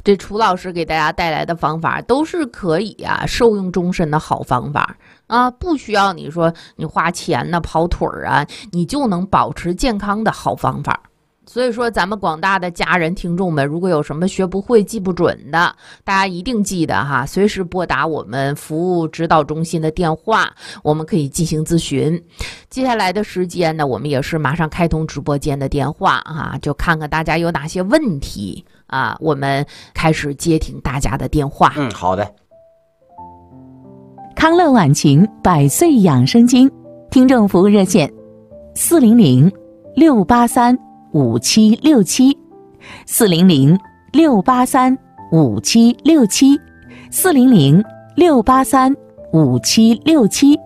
这楚老师给大家带来的方法都是可以啊受用终身的好方法啊，不需要你说你花钱呢跑腿儿啊，你就能保持健康的好方法。所以说咱们广大的家人听众们，如果有什么学不会记不准的，大家一定记得哈，随时拨打我们服务指导中心的电话，我们可以进行咨询。接下来的时间呢，我们也是马上开通直播间的电话啊，就看看大家有哪些问题啊，我们开始接听大家的电话。 好的。 康乐晚晴百岁养生经听众服务热线400-683-5767，400-683-5767。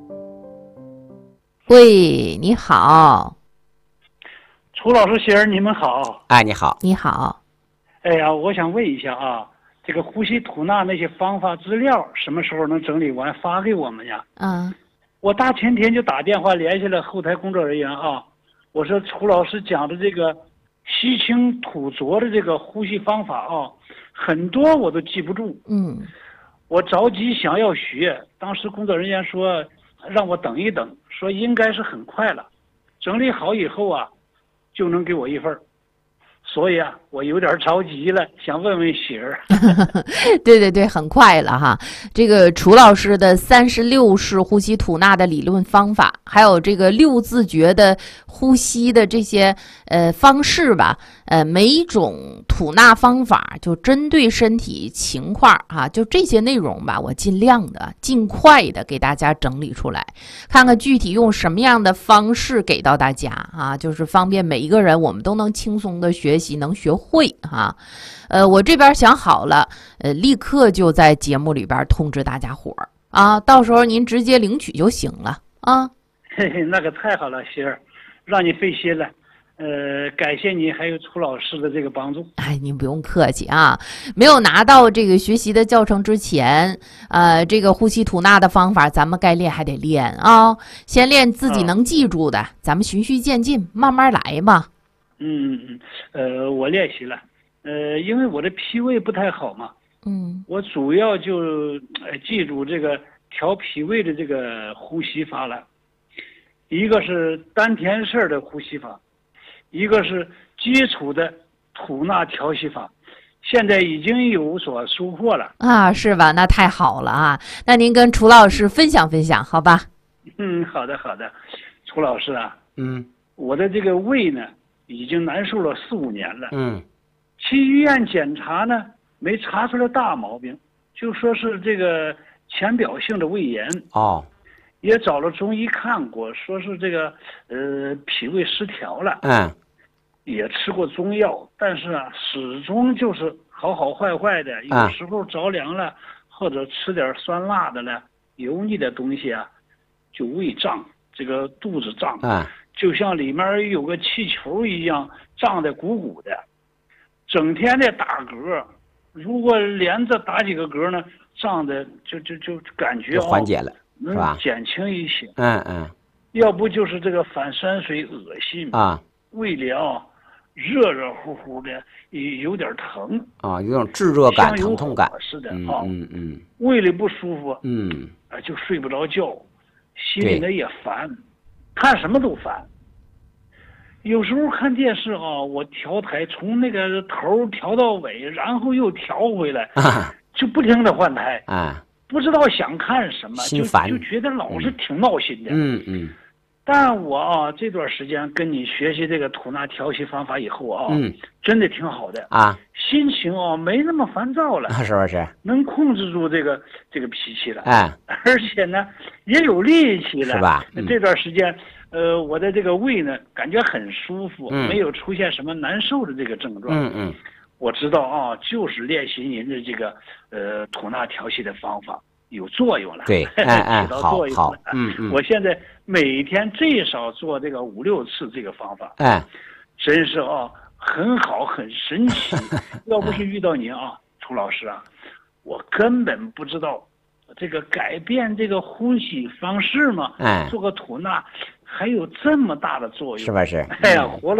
喂，你好。 楚老师、仙儿，你们好。 哎，你好。 你好。 哎呀，我想问一下啊，这个呼吸吐纳那些方法资料什么时候能整理完发给我们呀？我大前天就打电话联系了后台工作人员啊，我说楚老师讲的这个吸清吐浊的这个呼吸方法啊，很多我都记不住。我着急想要学，当时工作人员说让我等一等，说应该是很快了，整理好以后啊就能给我一份。所以啊，我有点着急了，想问问喜儿。 对对对，很快了哈。这个楚老师的36式呼吸吐纳的理论方法，还有这个6字诀的呼吸的这些方式吧，每一种吐纳方法就针对身体情况哈，就这些内容吧，我尽量的、尽快的给大家整理出来，看看具体用什么样的方式给到大家啊，就是方便每一个人我们都能轻松的学习，能学会哈。我这边想好了，立刻就在节目里边通知大家伙儿啊，到时候您直接领取就行了啊。 嘿嘿，那个太好了，媳妇儿，让你费心了。感谢你还有楚老师的这个帮助。 哎，您不用客气啊。没有拿到这个学习的教程之前，这个呼吸吐纳的方法，咱们该练还得练啊。先练自己能记住的，咱们循序渐进，慢慢来嘛。 我练习了。因为我的脾胃不太好嘛，我主要就记住这个调脾胃的这个呼吸法了，一个是丹田式的呼吸法，一个是基础的吐纳调息法，现在已经有所收获了啊，是吧？那太好了啊！那您跟楚老师分享分享，好吧？ 好的好的，楚老师啊，我的这个胃呢已经难受了4、5年了，去医院检查呢，没查出来大毛病，就说是这个浅表性的胃炎。也找了中医看过，说是这个脾胃失调了。也吃过中药，但是啊，始终就是好坏坏的，有时候着凉了，或者吃点酸辣的了，油腻的东西啊，就胃胀，这个肚子胀，就像里面有个气球一样，胀得鼓鼓的。整天的打嗝，如果连着打几个嗝呢，胀的就感觉缓解了，是吧？ 能减轻一些。要不就是这个反酸水恶心胃里热热乎乎的，有点疼有种炙热感、疼痛感似的胃里不舒服，就睡不着觉，心里呢也烦，看什么都烦。有时候看电视我调台从那个头调到尾，然后又调回来，就不停的换台，不知道想看什么，就觉得老是挺闹心的。但我这段时间跟你学习这个吐纳调息方法以后真的挺好的心情没那么烦躁了， 是不是？ 能控制住这个脾气了，而且呢也有力气了， 是吧？ 这段时间我的这个胃呢感觉很舒服，没有出现什么难受的这个症状。我知道就是练习您的这个吐纳调息的方法有作用了， 对， 起到作用了。我现在每天最少做这个5、6次这个方法，真是很好，很神奇。要不是遇到您楚老师我根本不知道这个改变这个呼吸方式嘛，做个吐纳还有这么大的作用， 是不是？ 活了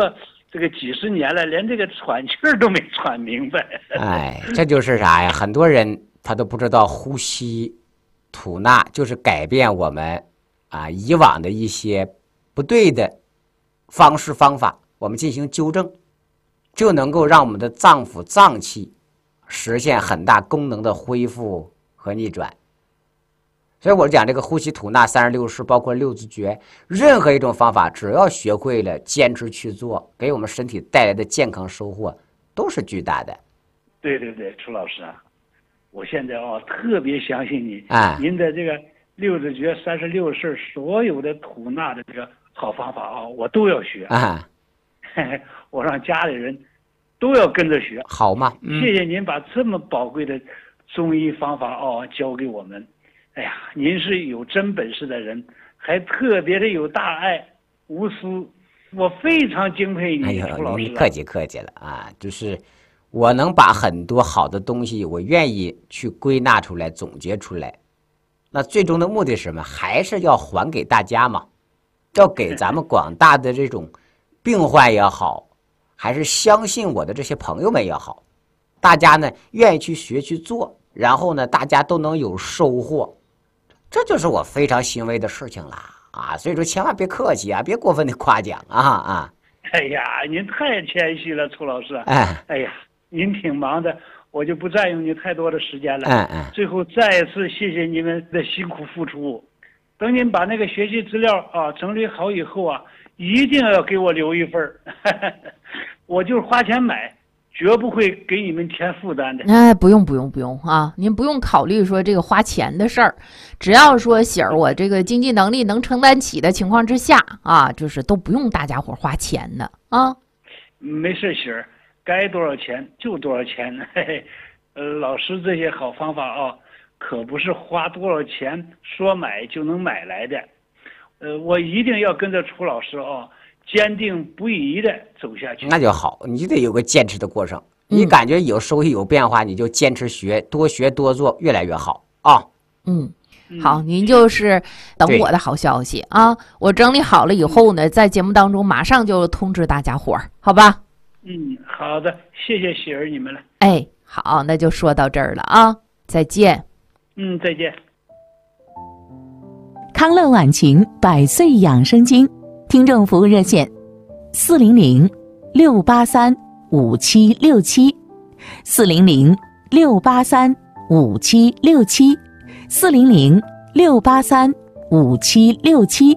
这个几十年了，连这个喘气儿都没喘明白。 哎，这就是啥呀？很多人他都不知道呼吸吐纳就是改变我们以往的一些不对的方式方法，我们进行纠正，就能够让我们的脏腑脏器实现很大功能的恢复和逆转。所以我讲这个呼吸吐纳36式，包括六字诀，任何一种方法，只要学会了，坚持去做，给我们身体带来的健康收获都是巨大的。 对对对，楚老师啊，我现在特别相信你您的这个六字诀36式所有的吐纳的这个好方法我都要学我让家里人都要跟着学， 好吗？ 谢谢您把这么宝贵的中医方法教给我们。哎呀，您是有真本事的人，还特别的有大爱无私，我非常敬佩你，楚老师。 你客气客气了就是我能把很多好的东西，我愿意去归纳出来、总结出来，那最终的目的是什么？还是要还给大家嘛，要给咱们广大的这种病患也好，还是相信我的这些朋友们也好，大家呢愿意去学去做，然后呢大家都能有收获。这就是我非常欣慰的事情啦所以说千万别客气别过分的夸奖哎呀，您太谦虚了，楚老师。哎呀，您挺忙的，我就不占用你太多的时间了。最后再一次谢谢你们的辛苦付出。等您把那个学习资料整理好以后一定要给我留一份我就是花钱买，绝不会给你们添负担的。 不用您不用考虑说这个花钱的事儿，只要说喜儿我这个经济能力能承担起的情况之下就是都不用大家伙花钱的没事，喜儿，该多少钱就多少钱。老师这些好方法可不是花多少钱说买就能买来的。我一定要跟着楚老师坚定不移的走下去。 那就好，你就得有个坚持的过程。你感觉有收益有变化，你就坚持学多做，越来越好好，您就是等我的好消息我整理好了以后呢，在节目当中马上就通知大家伙儿，好吧？ 好的，谢谢喜儿你们了。 好，那就说到这儿了再见。 再见。 康乐晚晴100岁养生经听众服务热线400-683-5767，400-683-5767。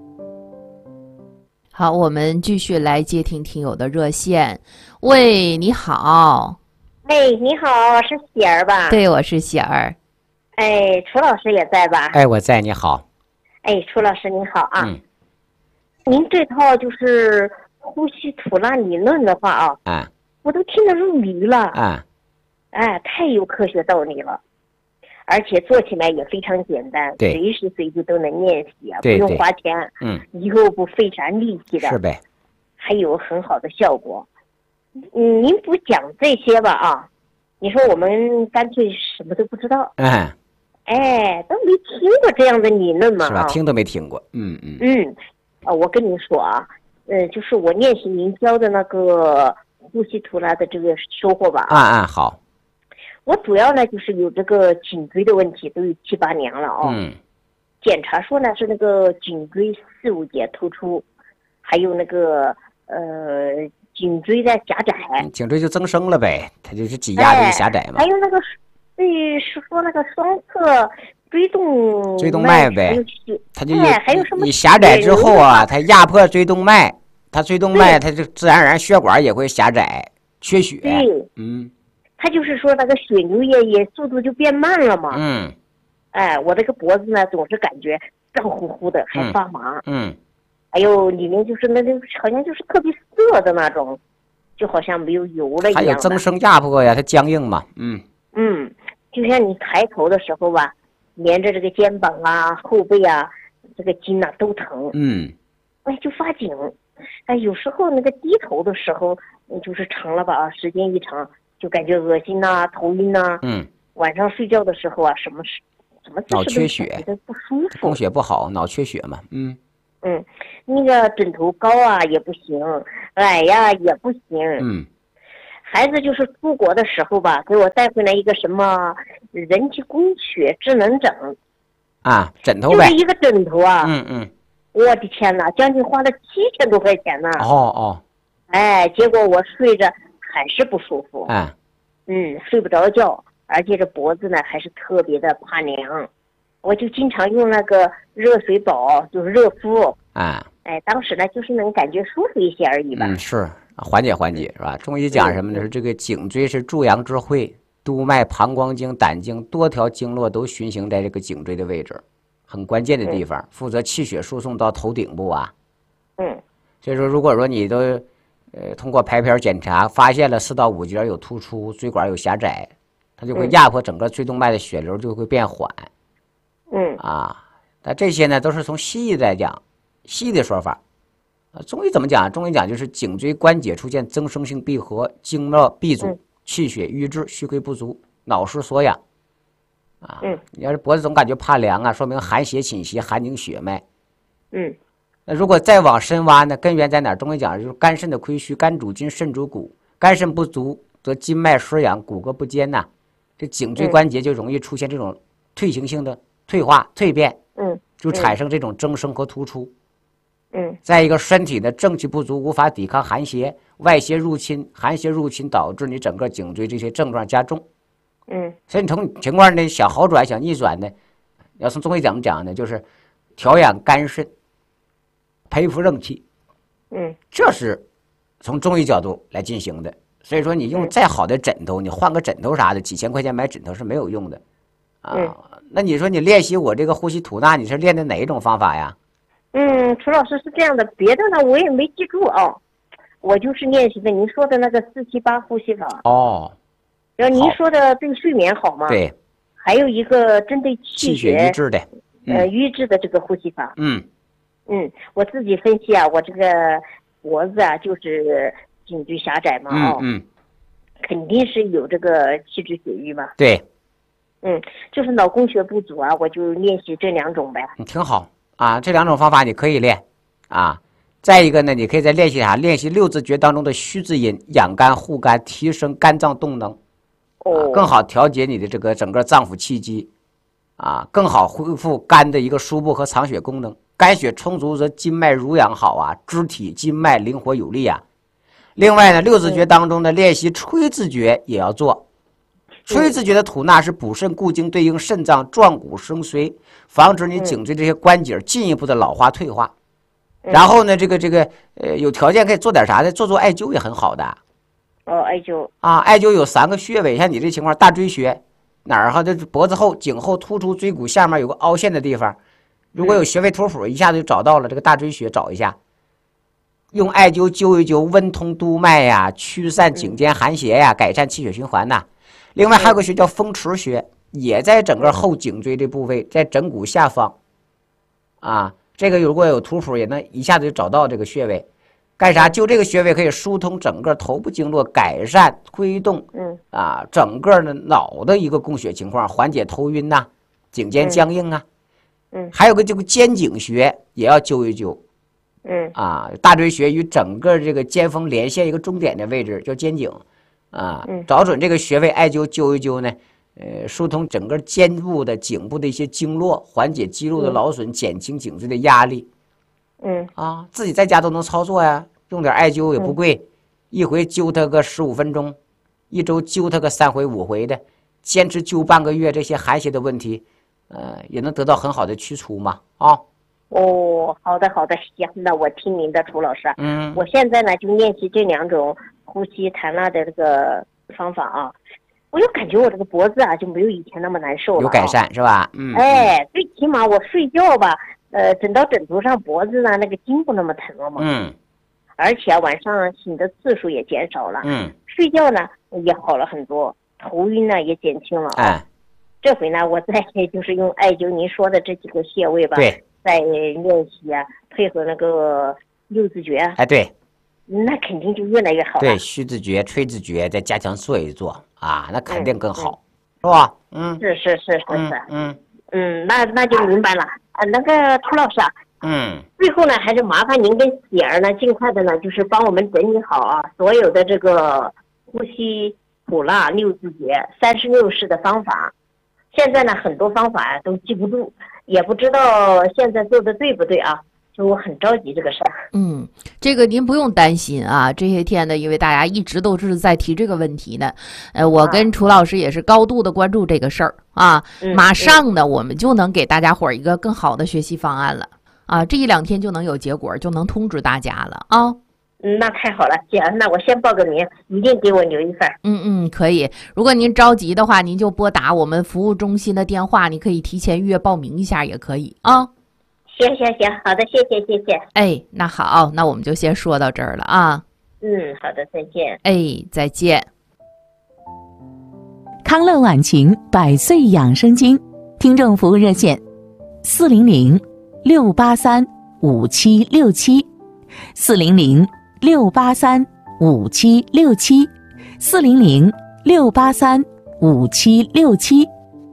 好，我们继续来接听听友的热线。喂，你好。 你好，是喜儿吧？ 对，我是喜儿。 楚老师也在吧？ 我在，你好。 楚老师你好您这套就是呼吸吐纳理论的话我都听得入迷了太有科学道理了，而且做起来也非常简单，随时随地都能练习不用花钱又不费啥力气的， 是呗， 还有很好的效果。您不讲这些吧你说我们干脆什么都不知道都没听过这样的理论嘛是吧？听都没听过我跟你说就是我练习您教的那个呼吸吐纳的这个收获吧好。 我主要呢就是有这个颈椎的问题，都有7、8年了检查说呢是那个颈椎4、5节突出，还有那个颈椎的狭窄， 颈椎就增生了呗，它就是挤压这个狭窄嘛。 还有那个是说那个双侧椎动脉呗，它就还有什么？ 你狭窄之后它压迫椎动脉，它椎动脉它就自然而然血管也会狭窄，缺血。 对，它就是说那个血流也速度就变慢了嘛。我这个脖子呢总是感觉胀乎乎的，还发麻。还有里面就是那种好像就是特别涩的那种，就好像没有油了一样的。 还有增生压迫呀，它僵硬嘛。 就像你抬头的时候吧，连着这个肩膀后背这个筋都疼。就发紧。有时候那个低头的时候，就是长了吧时间一长，就感觉恶心头晕晚上睡觉的时候什么脑缺血， 不舒服， 供血不好，脑缺血嘛。 那个枕头高啊也不行，矮呀也不行。孩子就是出国的时候吧，给我带回来一个什么人体工学智能枕啊，枕头呗， 就是一个枕头啊。我的天哪，将近花了7000多块钱呢。哎，结果我睡着还是不舒服。睡不着觉，而且这脖子呢还是特别的怕凉，我就经常用那个热水宝，就是热敷。当时呢就是能感觉舒服一些而已吧。 是缓解缓解是吧？中医讲什么呢？是这个颈椎是诸阳之会，督脉、膀胱经、胆经多条经络都循行在这个颈椎的位置，很关键的地方，负责气血输送到头顶部啊。所以说，如果说你都通过拍片检查发现了4到5节有突出，椎管有狭窄，它就会压迫整个椎动脉的血流就会变缓。但这些呢都是从西医来讲，西医的说法。中医怎么讲？中医讲就是颈椎关节出现增生性闭合，经络闭阻，气血瘀滞，虚亏不足，脑失所养。你要是脖子总感觉怕凉啊，说明寒邪侵袭，寒凝血脉。那如果再往深挖呢，根源在哪儿？中医讲就是肝肾的亏虚，肝主筋，肾主骨，肝肾不足则筋脉失养，骨骼不坚呐，这颈椎关节就容易出现这种退行性的退化、蜕变，就产生这种增生和突出。再一个，身体的正气不足，无法抵抗寒邪，外邪入侵，寒邪入侵导致你整个颈椎这些症状加重。所以你从情况呢想好转、想逆转呢，要从中医怎么讲呢？就是调养肝肾，培补正气。这是从中医角度来进行的。所以说，你用再好的枕头，你换个枕头啥的，几千块钱买枕头是没有用的那你说你练习我这个呼吸吐纳，你是练的哪一种方法呀？ 楚老师是这样的，别的呢我也没记住啊，我就是练习的您说的那个478呼吸法。然后您说的对睡眠好吗？ 对。 还有一个针对气血瘀滞的， 瘀滞的这个呼吸法。我自己分析啊，我这个脖子啊就是颈椎狭窄嘛，肯定是有这个气滞血瘀嘛。 对。 就是脑供血不足啊，我就练习这2种呗。 挺好啊，这2种方法你可以练啊。再一个呢，你可以再练习啥？练习6字诀当中的虚字音，养肝护肝，提升肝脏动能，更好调节你的这个整个脏腑气机更好恢复肝的一个输布和藏血功能。肝血充足则筋脉濡养好肢体筋脉灵活有力另外呢，6字诀当中的练习吹字诀也要做。吹字诀的吐纳是补肾固精，对应肾脏壮骨生髓，防止你颈椎这些关节进一步的老化退化。然后呢，有条件可以做点啥呢？做艾灸也很好的。 艾灸艾灸有3个穴位，像你这情况，大椎穴哪儿这脖子后、颈后突出椎骨下面有个凹陷的地方，如果有穴位图谱，一下子就找到了这个大椎穴，找一下，用艾灸灸一灸，温通督脉呀，驱散颈间寒邪呀，改善气血循环呐。另外还有个穴叫风池穴，也在整个后颈椎这部位，在枕骨下方这个如果有图谱，也能一下子就找到这个穴位。干啥？就这个穴位可以疏通整个头部经络，改善推动整个的脑的一个供血情况，缓解头晕颈间僵硬还有个这个肩颈穴也要灸一灸。大椎穴与整个这个肩峰连线一个中点的位置叫肩颈找准这个穴位，艾灸灸一灸呢，疏通整个肩部的颈部的一些经络，缓解肌肉的劳损，减轻颈椎的压力。自己在家都能操作呀，用点艾灸也不贵，一回灸它个15分钟，一周灸它个3回5回的，坚持灸半个月，这些寒邪的问题，也能得到很好的去除嘛好的，行，那我听您的，楚老师。我现在呢就练习这2种呼吸弹纳的这个方法我就感觉我这个脖子就没有以前那么难受了， 有改善是吧？ 最起码我睡觉吧，枕到枕头上，脖子呢那个筋不那么疼了嘛。而且晚上醒的次数也减少了。睡觉呢也好了很多，头晕呢也减轻了。这回呢我再就是用艾灸您说的这几个穴位吧。 对。 在练习配合那个6字诀对， 那肯定就越来越好了。 对，虚字诀、吹字诀再加强做一做那肯定更好，是吧？ 是。那就明白了。那个楚老师最后呢，还是麻烦您跟喜儿呢，尽快的呢，就是帮我们整理好啊，所有的这个呼吸吐纳6字诀36式的方法。现在呢，很多方法都记不住，也不知道现在做的对不对啊。就我很着急这个事儿。 这个您不用担心啊。这些天呢，因为大家一直都是在提这个问题呢，我跟楚老师也是高度的关注这个事儿啊。马上呢，我们就能给大家伙儿一个更好的学习方案了啊。这1、2天就能有结果，就能通知大家了啊。 那太好了，姐，那我先报个名，一定给我留一份。 可以。如果您着急的话，您就拨打我们服务中心的电话，你可以提前预约报名一下也可以啊。 行，好的，谢谢。 那好，那我们就先说到这儿了啊。 好的，再见。 再见。 康乐晚晴100岁养生经听众服务热线400-683-5767，400-683-5767。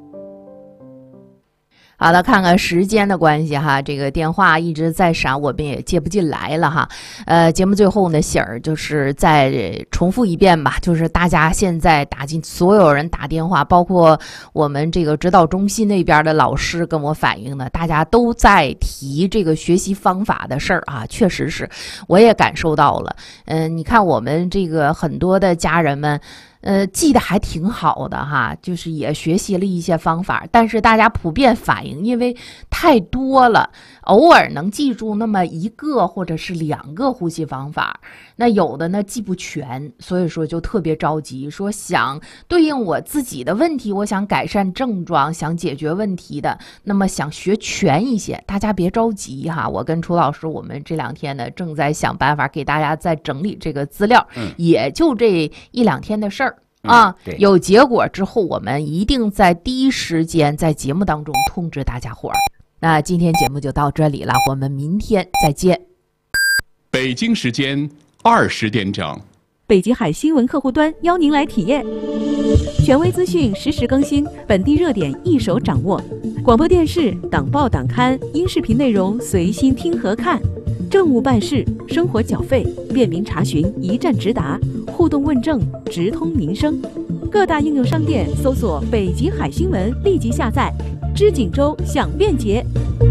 好了，看看时间的关系哈，这个电话一直在闪，我们也接不进来了哈。节目最后呢，喜儿就是再重复一遍吧，就是大家现在所有人打电话，包括我们这个指导中心那边的老师跟我反映呢，大家都在提这个学习方法的事儿啊，确实是，我也感受到了。你看我们这个很多的家人们。记得还挺好的哈，就是也学习了一些方法，但是大家普遍反映，因为太多了，偶尔能记住那么1个或者是2个呼吸方法，那有的呢记不全，所以说就特别着急，说想对应我自己的问题，我想改善症状，想解决问题的，那么想学全一些，大家别着急哈。我跟楚老师，我们这2天呢正在想办法给大家再整理这个资料，也就这1、2天的事儿。有结果之后，我们一定在第一时间在节目当中通知大家伙儿。那今天节目就到这里了，我们明天再见。 北京时间20点整， 北极海新闻客户端邀您来体验，权威资讯实时更新，本地热点一手掌握，广播电视、党报党刊、音视频内容随心听和看，政务办事、生活缴费、便民查询一站直达，互动问政直通民生。各大应用商店搜索北极海新闻，立即下载，知锦州享便捷。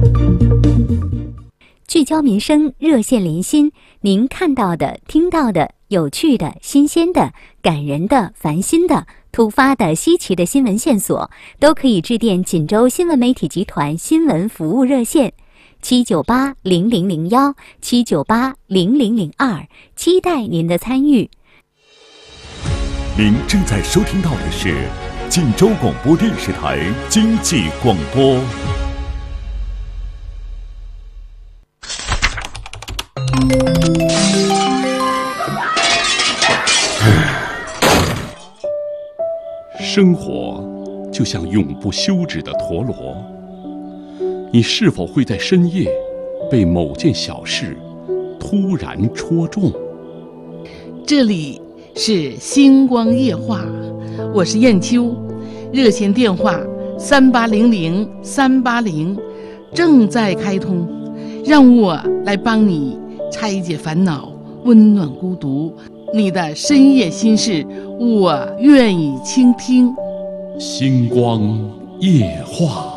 聚焦民生，热线连心，您看到的、听到的、有趣的、新鲜的、感人的、烦心的、突发的、稀奇的新闻线索，都可以致电锦州新闻媒体集团新闻服务热线798-0001、798-0002，期待您的参与。 您正在收听到的是锦州广播电视台经济广播。 生活就像永不休止的陀螺，你是否会在深夜被某件小事突然戳中？ 这里是星光夜话，我是燕秋，热线电话3800-380正在开通，让我来帮你拆解烦恼，温暖孤独，你的深夜心事，我愿意倾听。 星光夜话。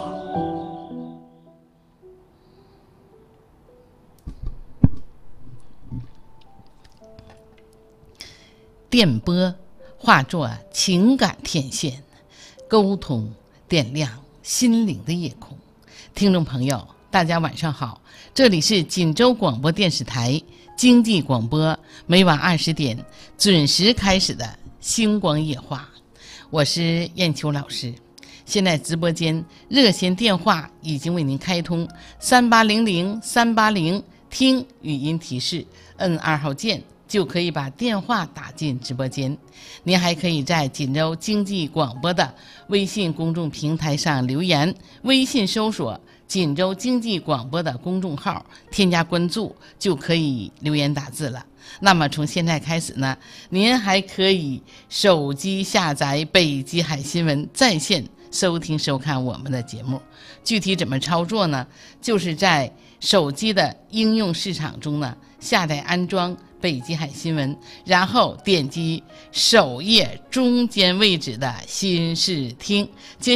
电波化作情感天线，沟通点亮心灵的夜空。听众朋友，大家晚上好，这里是锦州广播电视台经济广播，每晚20点准时开始的星光夜话，我是燕秋老师。现在直播间热线电话已经为您开通3800-380，听语音提示，摁2号键就可以把电话打进直播间。您还可以在锦州经济广播的微信公众平台上留言，微信搜索锦州经济广播的公众号，添加关注就可以留言打字了。那么从现在开始呢，您还可以手机下载北极海新闻，在线收听收看我们的节目。具体怎么操作呢？就是在手机的应用市场中呢，下载安装北极海新闻，然后点击首页中间位置的新视听。